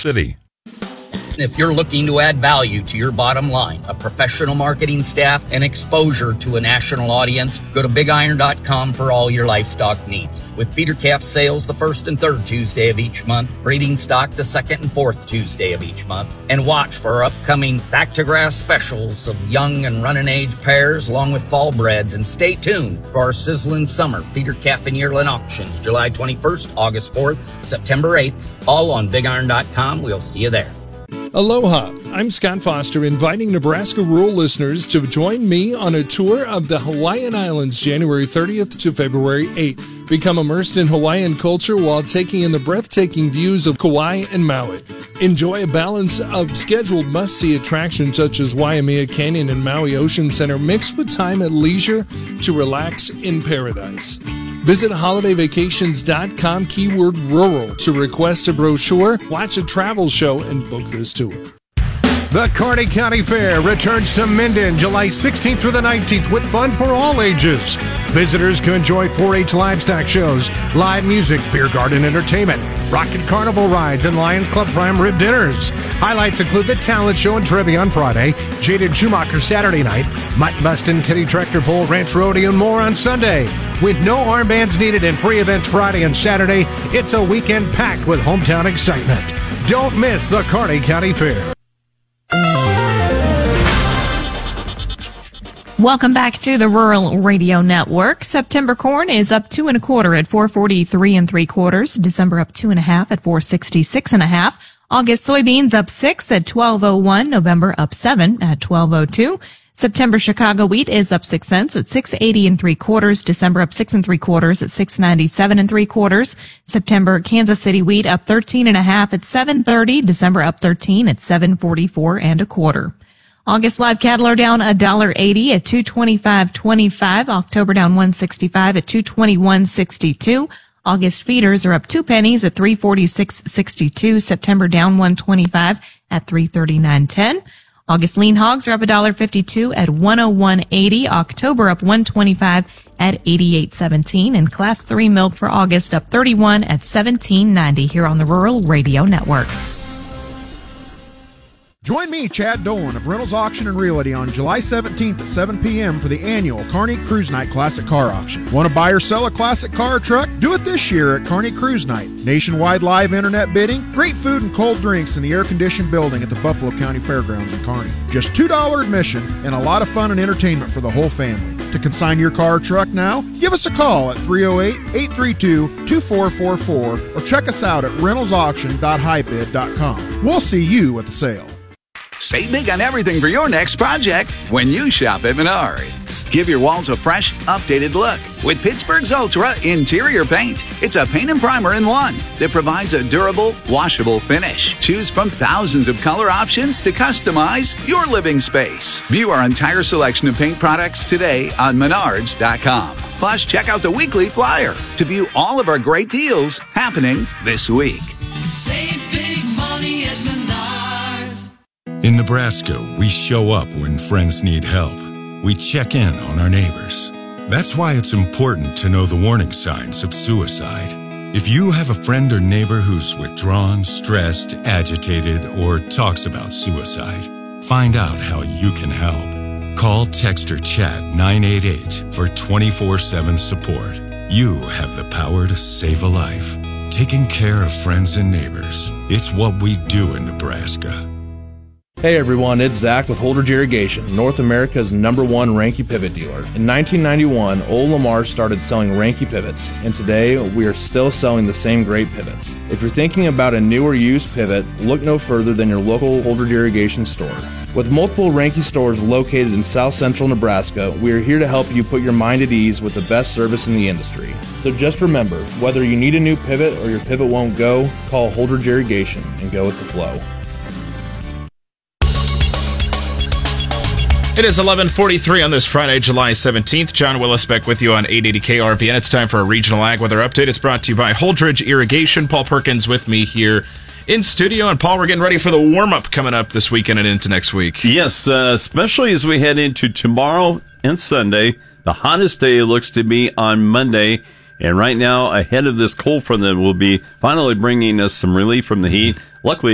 City. If you're looking to add value to your bottom line, a professional marketing staff, and exposure to a national audience, go to BigIron.com for all your livestock needs. With feeder calf sales the first and third Tuesday of each month, breeding stock the second and fourth Tuesday of each month, and watch for our upcoming back-to-grass specials of young and running age pairs along with fall breds, and stay tuned for our sizzling summer feeder calf and yearling auctions July 21st, August 4th, September 8th, all on BigIron.com. We'll see you there. Aloha, I'm Scott Foster, inviting Nebraska rural listeners to join me on a tour of the Hawaiian Islands January 30th to February 8th. Become immersed in Hawaiian culture while taking in the breathtaking views of Kauai and Maui. Enjoy a balance of scheduled must-see attractions such as Waimea Canyon and Maui Ocean Center mixed with time at leisure to relax in paradise. Visit holidayvacations.com keyword rural to request a brochure, watch a travel show, and book this tour. The Kearney County Fair returns to Minden July 16th through the 19th with fun for all ages. Visitors can enjoy 4-H livestock shows, live music, beer garden entertainment, rocket carnival rides, and Lions Club prime rib dinners. Highlights include the talent show and trivia on Friday, Jaded Schumacher Saturday night, Mutt Bustin', Kitty Tractor Pull, Ranch Rodeo, and more on Sunday. With no armbands needed and free events Friday and Saturday, it's a weekend packed with hometown excitement. Don't miss the Kearney County Fair. Welcome back to the Rural Radio Network. September corn is up 2 1/4 at 443 3/4. December up 2 1/2 at 466 1/2. August soybeans up 6 at 12.01. November up 7 at 12.02. September Chicago wheat is up 6 cents at 6.80 3/4. December up 6 3/4 at 6.97 3/4. September Kansas City wheat up 13 1/2 at 7.30. December up 13 at 7.44 1/4. August live cattle are down $1.80 at 225.25. October down 165 at 221.62. August feeders are up 2 pennies at 346.62. September down 125 at 339.10. August lean hogs are up $1.52 at 101.80. October up 125 at 88.17. And class 3 milk for August up 31 at 17.90 here on the Rural Radio Network. Join me, Chad Dolan of Reynolds Auction and Realty on July 17th at 7 p.m. for the annual Kearney Cruise Night Classic Car Auction. Want to buy or sell a classic car or truck? Do it this year at Kearney Cruise Night. Nationwide live internet bidding, great food and cold drinks in the air-conditioned building at the Buffalo County Fairgrounds in Kearney. Just $2 admission and a lot of fun and entertainment for the whole family. To consign your car or truck now, give us a call at 308-832-2444 or check us out at reynoldsauction.hybid.com. We'll see you at the sale. Save big on everything for your next project when you shop at Menards. Give your walls a fresh, updated look with Pittsburgh's Ultra Interior Paint. It's a paint and primer in one that provides a durable, washable finish. Choose from thousands of color options to customize your living space. View our entire selection of paint products today on Menards.com. Plus, check out the weekly flyer to view all of our great deals happening this week. Save big money at Menards. In Nebraska, we show up when friends need help. We check in on our neighbors. That's why it's important to know the warning signs of suicide. If you have a friend or neighbor who's withdrawn, stressed, agitated, or talks about suicide, find out how you can help. Call, text, or chat 988 for 24/7 support. You have the power to save a life. Taking care of friends and neighbors. It's what we do in Nebraska. Hey everyone, it's Zach with Holdridge Irrigation, North America's #1 Ranke pivot dealer. In 1991, Old Lamar started selling Ranke pivots, and today we are still selling the same great pivots. If you're thinking about a new or used pivot, look no further than your local Holdridge Irrigation store. With multiple Ranke stores located in South Central Nebraska, we are here to help you put your mind at ease with the best service in the industry. So just remember, whether you need a new pivot or your pivot won't go, call Holdridge Irrigation and go with the flow. It is 11:43 on this Friday, July 17th. John Willis back with you on 880 KRVN. It's time for a regional ag weather update. It's brought to you by Holdridge Irrigation. Paul Perkins with me here in studio. And Paul, we're getting ready for the warm-up coming up this weekend and into next week. Yes, especially as we head into tomorrow and Sunday. The hottest day looks to be on Monday. And right now, ahead of this cold front that will be finally bringing us some relief from the heat. Luckily,